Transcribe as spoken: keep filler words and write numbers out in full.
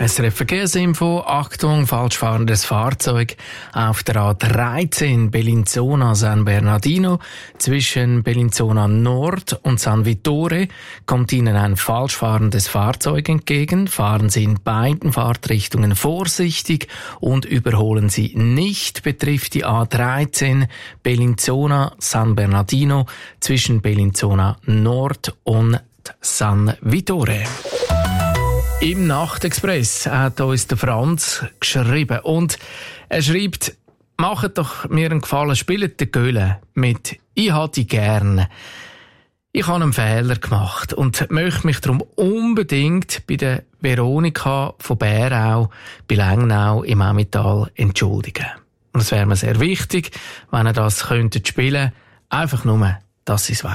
S R F Verkehrsinfo, Achtung, falsch fahrendes Fahrzeug auf der A dreizehn Bellinzona-San Bernardino. Zwischen Bellinzona Nord und San Vittore kommt Ihnen ein falsch fahrendes Fahrzeug entgegen. Fahren Sie in beiden Fahrtrichtungen vorsichtig und überholen Sie nicht, betrifft die A dreizehn Bellinzona-San Bernardino zwischen Bellinzona Nord und San Vittore. Im Nachtexpress hat uns der Franz geschrieben und er schreibt: «Macht doch mir einen Gefallen, spielt den Göhle mit ‹Ich habe dich gern›. Ich habe einen Fehler gemacht und möchte mich darum unbedingt bei der Veronika von Bärau bei Lengnau im Emmental entschuldigen. Und es wäre mir sehr wichtig, wenn ihr das könntet spielen, einfach nur, dass sie es weiss.»